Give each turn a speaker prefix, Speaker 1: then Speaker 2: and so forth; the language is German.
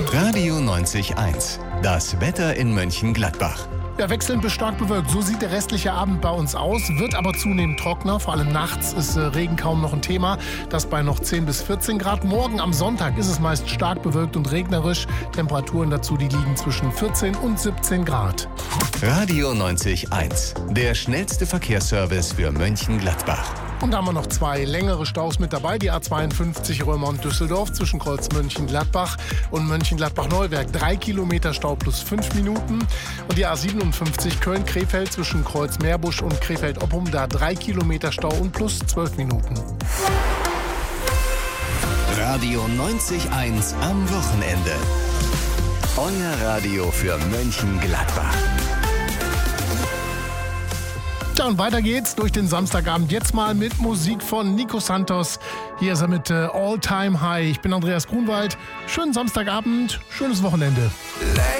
Speaker 1: Radio 90.1. Das Wetter in Mönchengladbach.
Speaker 2: Ja, wechselnd bis stark bewölkt. So sieht der restliche Abend bei uns aus. Wird aber zunehmend trockener. Vor allem nachts ist Regen kaum noch ein Thema. Das bei noch 10 bis 14 Grad. Morgen am Sonntag ist es meist stark bewölkt und regnerisch. Temperaturen dazu, die liegen zwischen 14 und 17 Grad.
Speaker 1: Radio 90.1. Der schnellste Verkehrsservice für Mönchengladbach.
Speaker 2: Und da haben wir noch 2 längere Staus mit dabei. Die A52 Römond-Düsseldorf zwischen Kreuz Mönchengladbach und Mönchengladbach-Neuwerk. 3 Kilometer Stau plus 5 Minuten. Und die A57 Köln-Krefeld zwischen Kreuz Meerbusch und Krefeld-Oppum. Da 3 Kilometer Stau und plus 12 Minuten.
Speaker 1: Radio 90.1 am Wochenende. Euer Radio für Mönchengladbach.
Speaker 2: Ja, und weiter geht's durch den Samstagabend. Jetzt mal mit Musik von Nico Santos. Hier ist er mit All Time High. Ich bin Andreas Grunwald. Schönen Samstagabend, schönes Wochenende.